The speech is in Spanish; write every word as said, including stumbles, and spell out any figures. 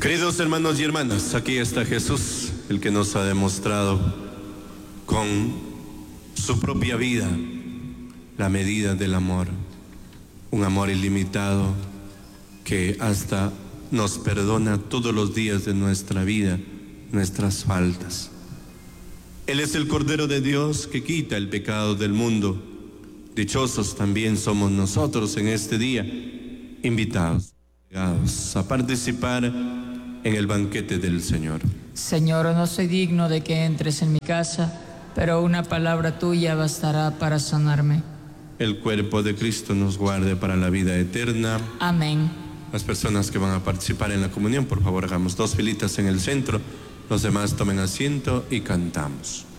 Queridos hermanos y hermanas, aquí está Jesús, el que nos ha demostrado con su propia vida la medida del amor, un amor ilimitado que hasta nos perdona todos los días de nuestra vida, nuestras faltas. Él es el Cordero de Dios que quita el pecado del mundo. Dichosos también somos nosotros en este día, invitados a participar en el banquete del Señor. Señor, no soy digno de que entres en mi casa, pero una palabra tuya bastará para sanarme. El cuerpo de Cristo nos guarde para la vida eterna. Amén. Las personas que van a participar en la comunión, por favor, hagamos dos filitas en el centro. Los demás tomen asiento y cantamos.